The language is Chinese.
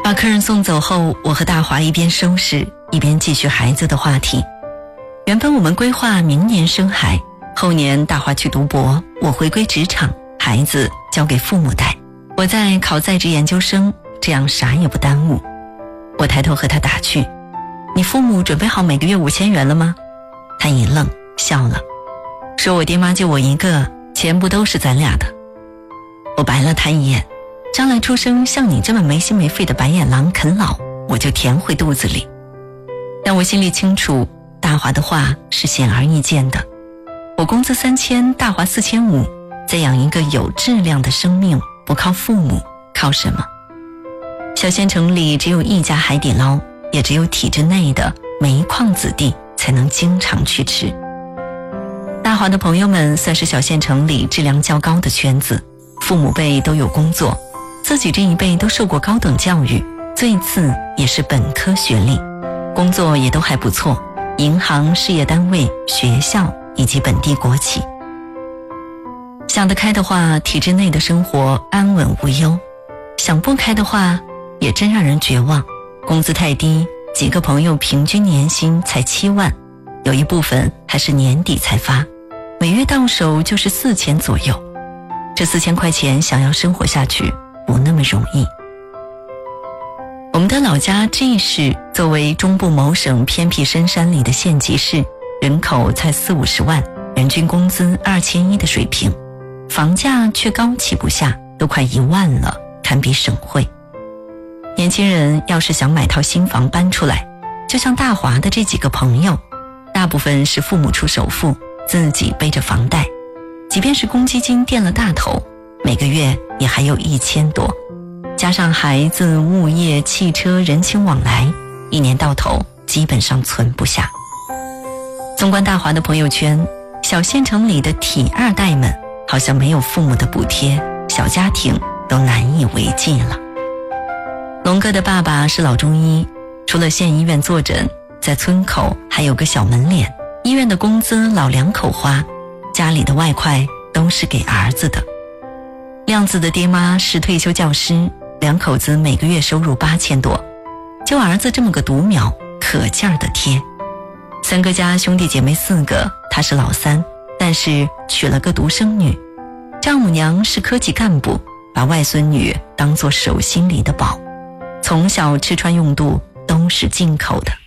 把客人送走后，我和大华一边收拾一边继续孩子的话题。原本我们规划明年生孩，后年大华去读博，我回归职场，孩子交给父母带，我在考在职研究生，这样啥也不耽误。我抬头和他打趣，你父母准备好每个月5000元了吗？他一愣，笑了，说我爹妈就我一个，钱不都是咱俩的。我白了他一眼，将来出生像你这么没心没肺的白眼狼啃老，我就填回肚子里。但我心里清楚，大华的话是显而易见的。我工资3000，大华4500，再养一个有质量的生命，不靠父母，靠什么？小县城里只有一家海底捞，也只有体制内的煤矿子弟才能经常去吃。大华的朋友们算是小县城里质量较高的圈子，父母辈都有工作，自己这一辈都受过高等教育，最次也是本科学历，工作也都还不错，银行、事业单位、学校以及本地国企。想得开的话，体制内的生活安稳无忧；想不开的话，也真让人绝望。工资太低，几个朋友平均年薪才7万，有一部分还是年底才发，每月到手就是4000左右。这4000块钱想要生活下去不那么容易。我们的老家 G 市作为中部某省偏僻深山里的县级市，人口才40-50万，人均工资2100的水平，房价却高企不下，都快1万了，堪比省会。年轻人要是想买套新房搬出来，就像大华的这几个朋友，大部分是父母出首付，自己背着房贷，即便是公积金垫了大头，每个月也还有1000多，加上孩子、物业、汽车、人情往来，一年到头基本上存不下。纵观大华的朋友圈，小县城里的体二代们好像没有父母的补贴，小家庭都难以为继了。龙哥的爸爸是老中医，除了县医院坐诊，在村口还有个小门脸，医院的工资老两口花，家里的外快都是给儿子的。亮子的爹妈是退休教师，两口子每个月收入8000多，就儿子这么个独苗，可劲儿的贴。三哥家兄弟姐妹4个，他是老三，但是娶了个独生女，丈母娘是科级干部，把外孙女当作手心里的宝，从小吃穿用度都是进口的。